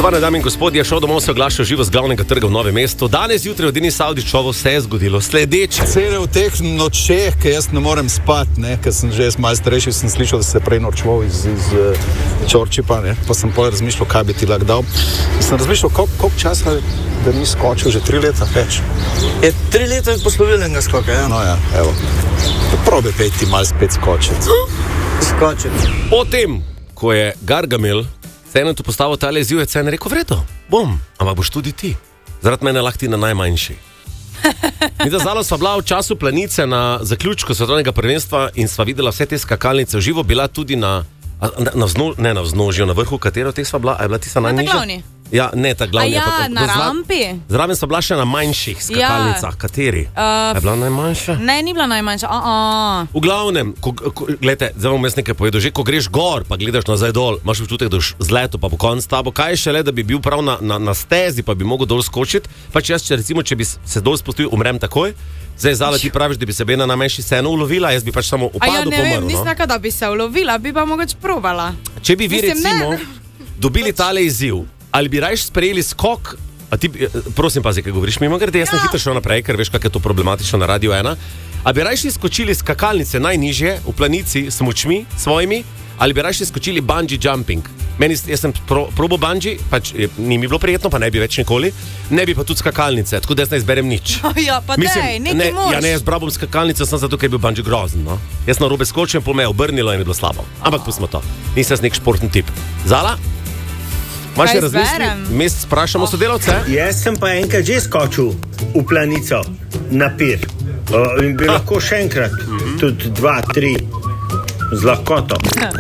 Spoštovane dame in gospodje, šel domov se oglašal živo z glavnega trga v Novem mestu. Danes jutraj v Denis Avdićovo se je zgodilo sledeče. Cele v teh nočeh, ki jaz ne morem spati, ker sem že malo starejši, sem slišal, da se je prej norčeval iz Čorčipa, pa sem potem razmišljal, kaj bi ti lahko dal. In sem razmišljal, koliko časa, da ni skočil, že 3 leta več. Je 3 leta poslovilnega skoka, ja? No ja, evo. Probi pejti malo spet skočiti. Potem, ko je Gargamel Cene tu postavil tale izziv, je Cene rekel, vredo, bom, ampak boš tudi ti. Zaradi mene lahko ti na najmanjši. Mi da zalo sva bila v času Planice na zaključku svetovnega prvenstva in sva videla vse te skakalnice v živo, bila tudi na vznožju, na vrhu, katero teh sva bila, a je bila tista najnižja? Na glavni. Ja, ne, ta glavni. Na rampi. Zraven sva bila še na manjših skakalnicah, kateri? Je bila najmanjša? Ne, ni bila najmanjša. V glavnem, gledajte, zdaj bom jaz nekaj povedal, že ko greš gor, pa gledaš nazaj dol, imaš občutek, da boš zletel, pa po koncu tabo, kaj je šele, da bi bil prav na stezi, pa bi mogel dol skočiti, pač jaz, če bi se dol spustil, umrem takoj. Zdaj, Zala, ti praviš, da bi se na najmanjši vseeno ulovila, jaz bi pač samo upadel pomrl. Ja, ne vem, nisem taka, da bi se ulovila, bi pa mogoče probala. Če bi vi recimo dobili tale izziv, ali bi rajš sprejeli skok, a ti, prosim pazi, kaj govoriš mimo grede, jaz sem hitro šel naprej, ker veš, kako je to problematično na Radio 1, a bi rajš skočili skakalnice najnižje v Planici s močmi svojimi, ali bi rajš skočili bungee jumping. Jaz sem probal bungee, pač ni mi bilo prijetno, pa ne bi več nikoli, ne bi pa tudi skakalnice, tako da jaz ne izberem nič. Ja, pa dej, nekaj mož. Ja, ne, jaz bral bom skakalnice, sem zato, ker je bil bungee grozen, no. Jaz na robe skočil, pol me je obrnilo in je bilo slabo. Ampak pustimo to. Nisem nek športni tip. Zala? Imaš še razmisli? Mest sprašamo sodelavce? Jaz sem pa enkrat že skočil v Planico na pir. In bi lahko še enkrat, tudi 2, 3, z lahkoto.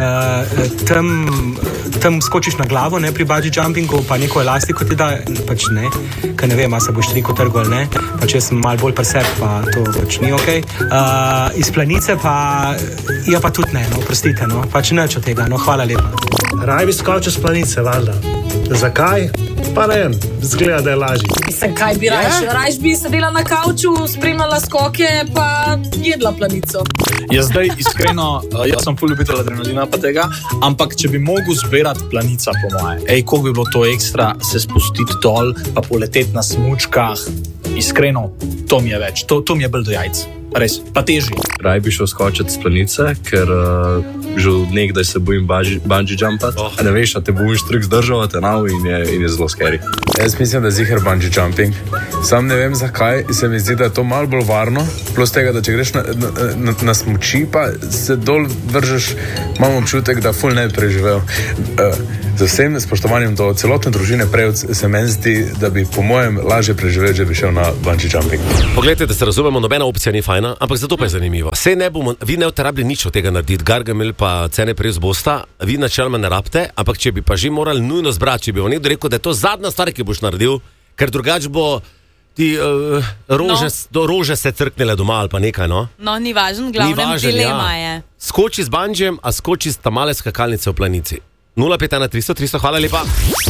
Tam skočiš na glavo, ne, pri bungee jumpingu, pa neko elastiko ti da, pač ne, ker ne vem, a se boš triko trgal ali ne, pač jaz sem malo bolj presep, pa to pač ni okej. Iz Planice pa, ja pa tudi ne, no, prostite, no, pač nič od tega, no, hvala lepa. Raj bi skočil z Planice, valjda. Zakaj? Pa ne vem, zgleda, da je lažje. Mislim, kaj bi rajš bi sedela na kavču, spremljala skoke, pa jedla Planico. Jaz zdaj iskreno, jaz sem ful ljubitelj adrenalina pa tega, ampak če bi mogel zbirati Planica po moje, koliko bi bilo to ekstra, se spustiti dol, pa poleteti na smučkah, iskreno, to mi je več, to mi je bolj do jajc. Res, pa teži. Raj bi šel skočiti z Planice, ker že od nekdaj se bojim bungee jumpati. Ne veš, a te bo štrk zdržal, te nav in je zelo scary. Jaz mislim, da je ziher bungee jumping. Sam ne vem zakaj, se mi zdi, da je to malo bolj varno. Plus tega, da če greš na smuči, pa se dol vržeš, imam občutek, da ful ne bi preživel. Z vsem spoštovanjem do celotne družine Prevc se meni zdi, da bi po mojem lažje preživel, če bi šel na bungee jumping. Poglejte, da se razumemo, nobena opcija ni fajna, ampak zato pa je zanimivo. Vi ne uporabili nič od tega narediti, Gargamel pa Cene Prevc bosta, vi načeloma ne rabite, ampak če bi pa že morali nujno zbrati, če bi vam nekdo rekel, da je to zadnja stvar, ki boš naredil, ker drugač bo ti rože se crknile doma ali pa nekaj, no? No, ni važen, glavnem dilema je. Skoči z bungeejem, a skoči z tamale skakalnice v Planici. 051 300 300, hvala lepa.